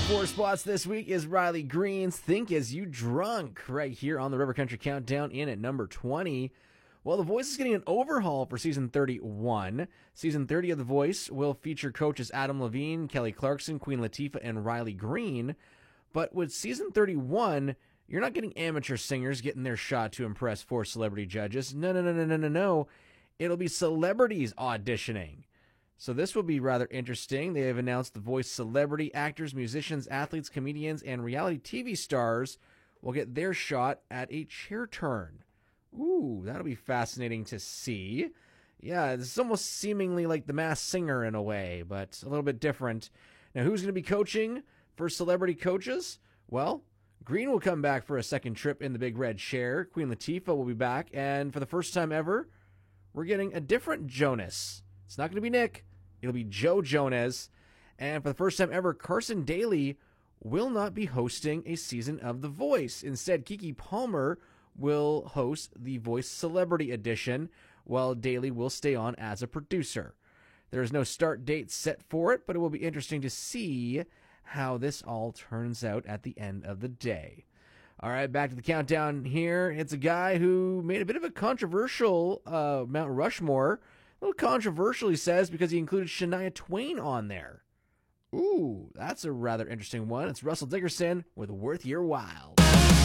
4 spots this week is Riley Green's Think As You Drunk, right here on the River Country Countdown in at number 20. Well, The Voice is getting an overhaul for season 31. Season 30 of The Voice will feature coaches Adam Levine, Kelly Clarkson, Queen Latifah, and Riley Green. But with season 31, you're not getting amateur singers getting their shot to impress 4 celebrity judges. No. It'll be celebrities auditioning. So this will be rather interesting. They have announced The Voice celebrity actors, musicians, athletes, comedians, and reality TV stars will get their shot at a chair turn. Ooh, that'll be fascinating to see. Yeah, this is almost seemingly like The Masked Singer in a way, but a little bit different. Now, who's going to be coaching for celebrity coaches? Well, Green will come back for a second trip in the big red chair. Queen Latifah will be back, and for the first time ever, we're getting a different Jonas. It's not going to be Nick. It'll be Joe Jonas. And for the first time ever, Carson Daly will not be hosting a season of The Voice. Instead, Keke Palmer will host the Voice Celebrity Edition, while Daly will stay on as a producer. There is no start date set for it, but it will be interesting to see how this all turns out at the end of the day. All right, back to the countdown here. It's a guy who made a bit of a controversial Mount Rushmore. A little controversial, he says, because he included Shania Twain on there. Ooh, that's a rather interesting one. It's Russell Dickerson with Worth Your While.